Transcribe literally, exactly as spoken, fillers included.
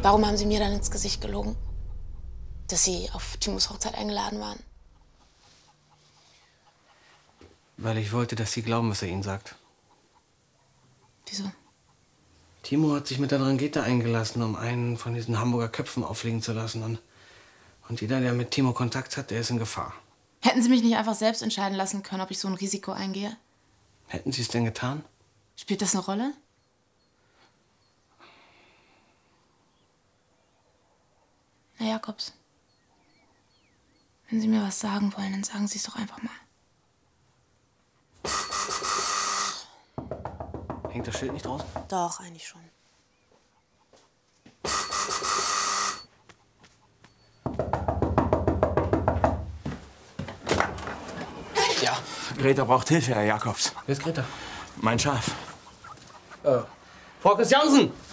Warum haben Sie mir dann ins Gesicht gelogen? Dass Sie auf Timos Hochzeit eingeladen waren? Weil ich wollte, dass Sie glauben, was er Ihnen sagt. Wieso? Timo hat sich mit der Drangheta eingelassen, um einen von diesen Hamburger Köpfen auffliegen zu lassen. Und, und jeder, der mit Timo Kontakt hat, der ist in Gefahr. Hätten Sie mich nicht einfach selbst entscheiden lassen können, ob ich so ein Risiko eingehe? Hätten Sie es denn getan? Spielt das eine Rolle? Herr Jakobs, wenn Sie mir was sagen wollen, dann sagen Sie es doch einfach mal. Hängt das Schild nicht draußen? Doch, eigentlich schon. Ja. Greta braucht Hilfe, Herr Jakobs. Wer ist Greta? Mein Schaf. Äh, Frau Christiansen!